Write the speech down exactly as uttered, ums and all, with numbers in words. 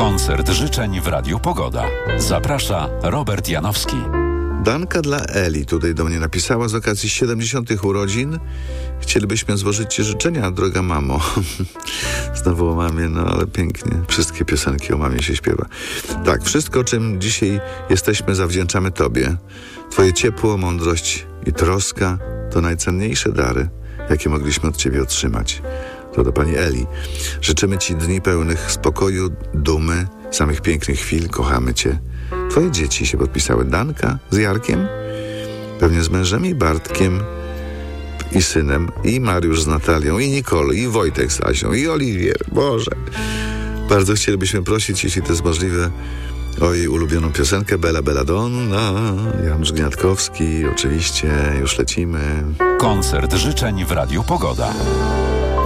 Koncert życzeń w Radiu Pogoda. Zaprasza Robert Janowski. Danka dla Eli tutaj do mnie napisała z okazji siedemdziesiątych urodzin. Chcielibyśmy złożyć Ci życzenia, droga mamo. Znowu o mamie, no ale pięknie. Wszystkie piosenki o mamie się śpiewa. Tak, wszystko, czym dzisiaj jesteśmy, zawdzięczamy Tobie. Twoje ciepło, mądrość i troska to najcenniejsze dary, jakie mogliśmy od Ciebie otrzymać. To do Pani Eli. Życzymy Ci dni pełnych spokoju, dumy, samych pięknych chwil. Kochamy Cię. Twoje dzieci się podpisały. Danka z Jarkiem, pewnie z mężem i Bartkiem i synem, i Mariusz z Natalią, i Nicole, i Wojtek z Asią, i Oliwier. Boże. Bardzo chcielibyśmy prosić, jeśli to jest możliwe, o jej ulubioną piosenkę Bella Belladonna. Janusz Gniatkowski, oczywiście, już lecimy. Koncert życzeń w Radiu Pogoda.